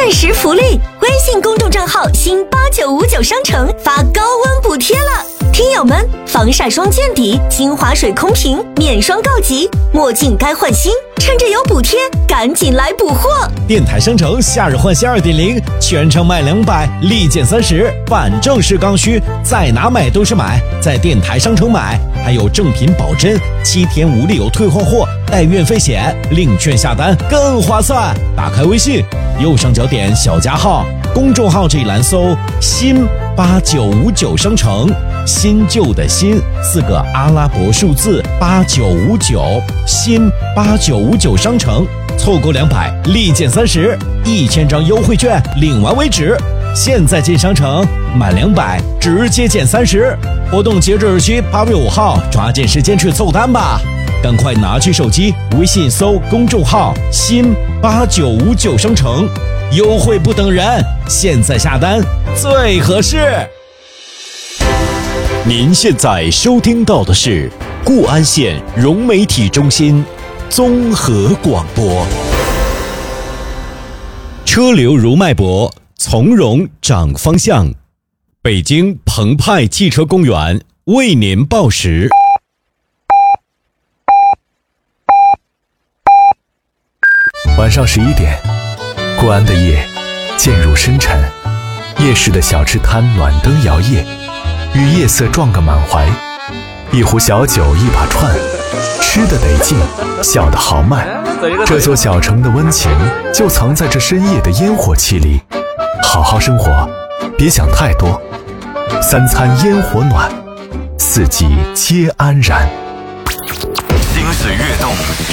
限时福利，微信公众账号新8959商城发高温补贴了。听友们，防晒霜见底，精华水空瓶免霜告急，墨镜该换新，趁着有补贴，赶紧来补货！ 电台商城夏日换新 2.0， 全场买200，立减30，反正是刚需，在哪买都是买，在电台商城买，还有正品保真，7天无理由退换货，带运费险，领券下单更划算。打开微信，右上角点小加号，公众号这一栏搜新8959商城，新旧的新4个阿拉伯数字8959，新8959商城，错过200立减30，1000张优惠券领完为止。现在进商城，满200直接减30，活动截止日期8月5号，抓紧时间去凑单吧！赶快拿起手机，微信搜公众号新8959商城，优惠不等人，现在下单最合适。您现在收听到的是固安县融媒体中心综合广播。车流如脉搏，从容掌方向。北京澎湃汽车公园为您报时。 晚上11点，固安的夜渐入深沉，夜市的小吃摊暖灯摇曳，与夜色撞个满怀。一壶小酒一把串，吃得得劲，笑得豪迈。这座小城的温情就藏在这深夜的烟火气里。好好生活，别想太多。3餐烟火暖，4季皆安然。 心随跃动，